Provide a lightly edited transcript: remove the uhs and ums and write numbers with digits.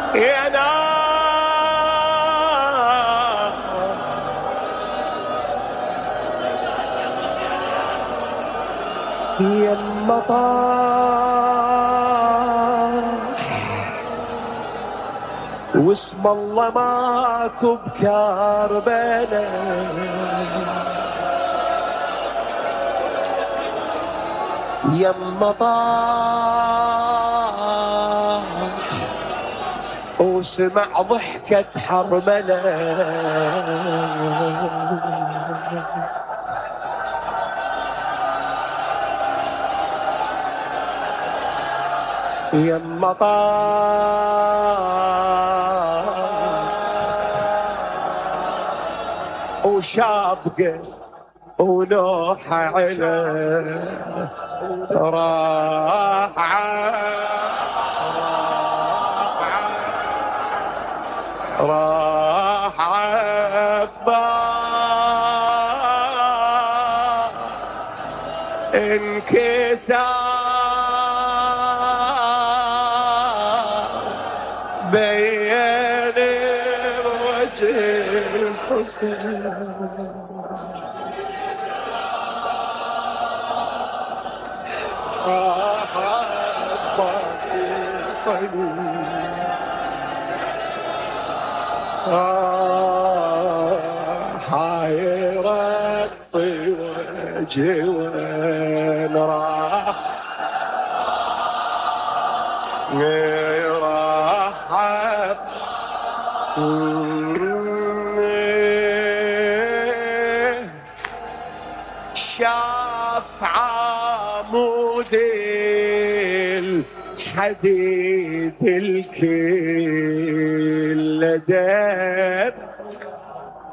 يا نار يا المطاح واسم الله ماكو بكربلاء يا المطاح وسمع ضحكة حرملة يا المطاح وشابقه ونوح على راح عباس انكسر بين وجه الحسين حيرت وجهي وين راح شاف عمود الحديد الكل دار